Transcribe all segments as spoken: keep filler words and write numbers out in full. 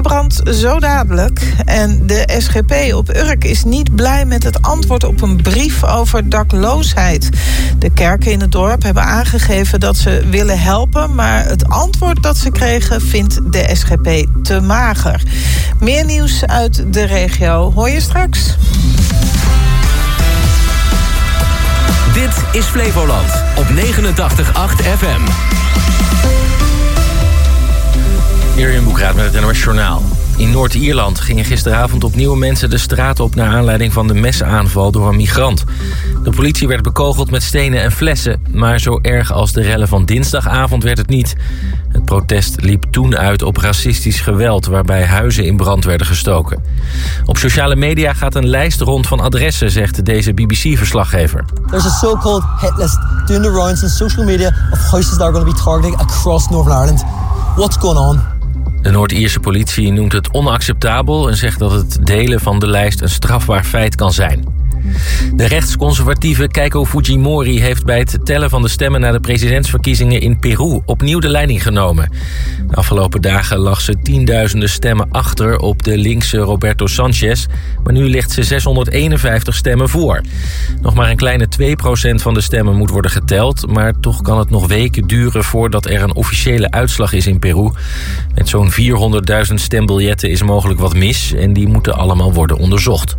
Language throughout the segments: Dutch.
Siebrand zo dadelijk. En de S G P op Urk is niet blij met het antwoord op een brief over dakloosheid. De kerken in het dorp hebben aangegeven dat ze willen helpen, maar het antwoord dat ze kregen vindt de S G P te mager. Meer nieuws uit de regio hoor je straks. Dit is Flevoland op negenentachtig komma acht F M. Mirjam Boekraat met het N O S Journaal. In Noord-Ierland gingen gisteravond opnieuw mensen de straat op naar aanleiding van de mesaanval door een migrant. De politie werd bekogeld met stenen en flessen, maar zo erg als de rellen van dinsdagavond werd het niet. Het protest liep toen uit op racistisch geweld, waarbij huizen in brand werden gestoken. Op sociale media gaat een lijst rond van adressen, zegt deze B B C-verslaggever. There's a so-called hit list doing the rounds on social media of houses that are going to be targeted across Northern Ireland. What's going on? De Noord-Ierse politie noemt het onacceptabel en zegt dat het delen van de lijst een strafbaar feit kan zijn. De rechtsconservatieve Keiko Fujimori heeft bij het tellen van de stemmen naar de presidentsverkiezingen in Peru opnieuw de leiding genomen. De afgelopen dagen lag ze tienduizenden stemmen achter op de linkse Roberto Sanchez, maar nu ligt ze zeshonderdeenenvijftig stemmen voor. Nog maar een kleine twee procent van de stemmen moet worden geteld, maar toch kan het nog weken duren voordat er een officiële uitslag is in Peru. Met zo'n vierhonderdduizend stembiljetten is mogelijk wat mis en die moeten allemaal worden onderzocht.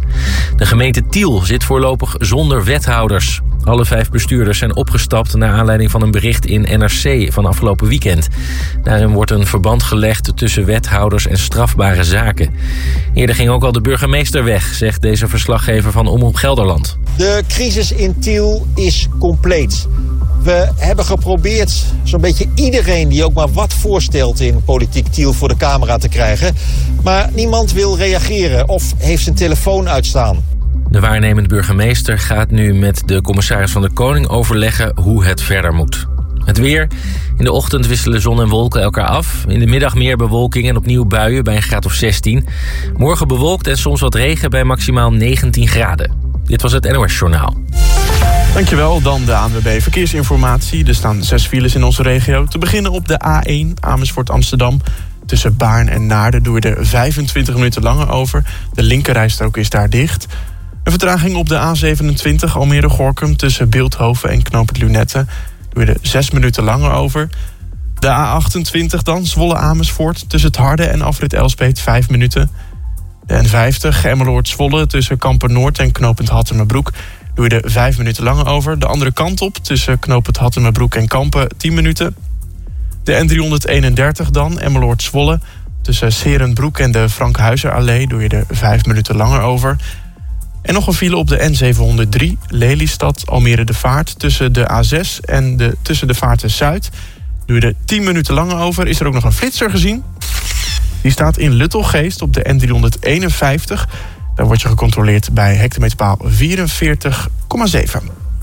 De gemeente Tiel zit voorlopig zonder wethouders. Alle vijf bestuurders zijn opgestapt naar aanleiding van een bericht in N R C van afgelopen weekend. Daarin wordt een verband gelegd tussen wethouders en strafbare zaken. Eerder ging ook al de burgemeester weg, zegt deze verslaggever van Omroep Gelderland. De crisis in Tiel is compleet. We hebben geprobeerd zo'n beetje iedereen die ook maar wat voorstelt in politiek Tiel voor de camera te krijgen. Maar niemand wil reageren of heeft zijn telefoon uitstaan. De waarnemend burgemeester gaat nu met de commissaris van de Koning overleggen hoe het verder moet. Het weer. In de ochtend wisselen zon en wolken elkaar af. In de middag meer bewolking en opnieuw buien bij een graad of zestien. Morgen bewolkt en soms wat regen bij maximaal negentien graden. Dit was het N O S Journaal. Dankjewel, dan de A N W B Verkeersinformatie. Er staan zes files in onze regio. Te beginnen op de A één Amersfoort Amsterdam. Tussen Baarn en Naarden doe je er vijfentwintig minuten langer over. De linkerrijstrook is daar dicht. Een vertraging op de A zevenentwintig Almere-Gorinchem tussen Beeldhoven en Knoopend Lunette. Doe je er zes minuten langer over. De A achtentwintig dan, Zwolle-Amersfoort tussen het Harde en Afrit Elspeet vijf minuten. De N vijftig Emmeloord-Zwolle tussen Kampen-Noord en Knoopend Hattemerbroek. Doe je er vijf minuten langer over. De andere kant op tussen Knoopend Hattemerbroek en Kampen tien minuten. De N driehonderdeenendertig dan, Emmeloord-Zwolle tussen Serenbroek en de Frank Huizer-allee. Doe je er vijf minuten langer over. En nog een file op de N zevenhonderddrie, Lelystad, Almere de Vaart tussen de A zes en de, tussen de Vaart en Zuid. Doe je er tien minuten langer over. Is er ook nog een flitser gezien? Die staat in Luttelgeest op de N driehonderdeenenvijftig. Daar word je gecontroleerd bij hectometerpaal vierenveertig komma zeven.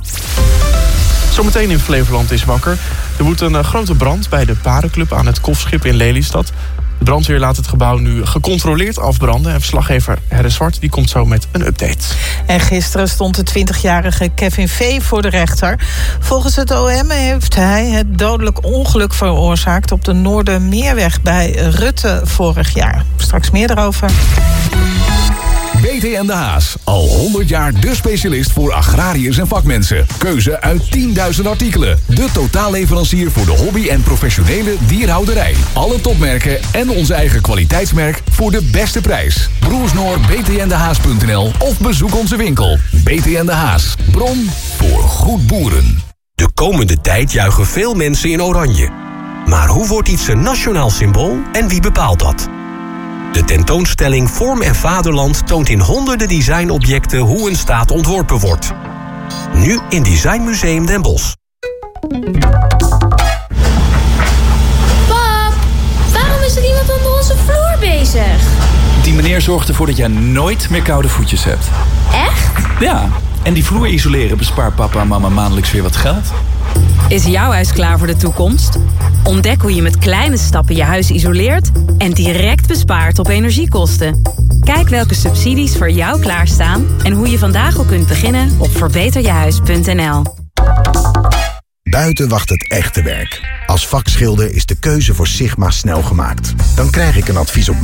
Zometeen in Flevoland is wakker. Er woedt een grote brand bij de Parenclub aan het Kofschip in Lelystad. De brandweer laat het gebouw nu gecontroleerd afbranden. En verslaggever Herre Zwart die komt zo met een update. En gisteren stond de twintigjarige Kevin V. voor de rechter. Volgens het O M heeft hij het dodelijk ongeluk veroorzaakt op de Noordermeerweg bij Rutte vorig jaar. Straks meer erover. B T en de Haas, al honderd jaar de specialist voor agrariërs en vakmensen. Keuze uit tienduizend artikelen. De totaalleverancier voor de hobby- en professionele dierhouderij. Alle topmerken en onze eigen kwaliteitsmerk voor de beste prijs. Broersnoor, b t n de haas punt n l of bezoek onze winkel. B T en de Haas, bron voor goed boeren. De komende tijd juichen veel mensen in oranje. Maar hoe wordt iets een nationaal symbool en wie bepaalt dat? De tentoonstelling Vorm en Vaderland toont in honderden designobjecten hoe een staat ontworpen wordt. Nu in Designmuseum Den Bosch. Pap, waarom is er iemand onder onze vloer bezig? Die meneer zorgt ervoor dat jij nooit meer koude voetjes hebt. Echt? Ja, en die vloer isoleren bespaart papa en mama maandelijks weer wat geld. Is jouw huis klaar voor de toekomst? Ontdek hoe je met kleine stappen je huis isoleert en direct bespaart op energiekosten. Kijk welke subsidies voor jou klaarstaan en hoe je vandaag al kunt beginnen op verbeter je huis punt n l. Buiten wacht het echte werk. Als vakschilder is de keuze voor Sigma snel gemaakt. Dan krijg ik een advies op